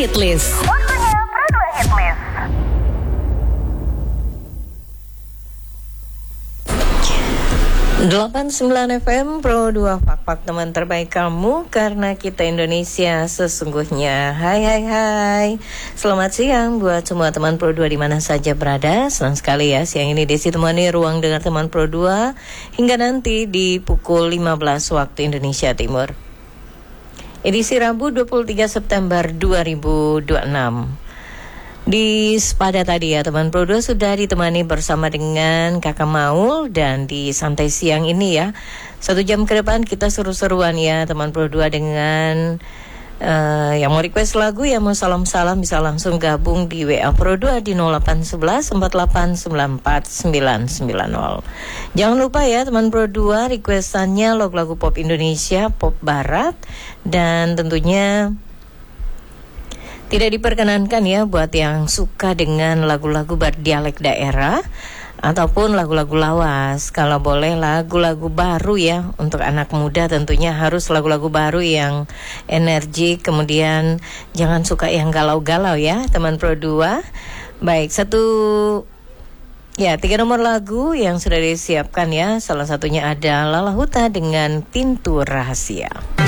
Hitlist. 89 FM Pro 2 Pak teman terbaik kamu, karena kita Indonesia sesungguhnya. Hai. Selamat siang buat semua teman Pro 2 di mana saja berada. Senang sekali ya siang ini Desi temani ruang dengar teman Pro 2 hingga nanti di pukul 15 waktu Indonesia Timur. Edisi Rabu 23 September 2026. Di Sepada tadi ya teman Pro 2 sudah ditemani bersama dengan Kakak Maul, dan di santai siang ini ya 1 jam ke depan kita seru-seruan ya teman Pro 2 dengan yang mau request lagu, yang mau salam-salam bisa langsung gabung di WA Pro 2 di 0811 4894 990. Jangan lupa ya teman Pro 2, requestannya lagu-lagu pop Indonesia, pop barat, dan tentunya tidak diperkenankan ya buat yang suka dengan lagu-lagu berdialek daerah ataupun lagu-lagu lawas. Kalau boleh lagu-lagu baru ya, untuk anak muda tentunya harus lagu-lagu baru yang energik. Kemudian jangan suka yang galau-galau ya teman Pro 2. Baik, 3 nomor lagu yang sudah disiapkan ya. Salah satunya ada Lala Huta dengan Pintu Rahasia.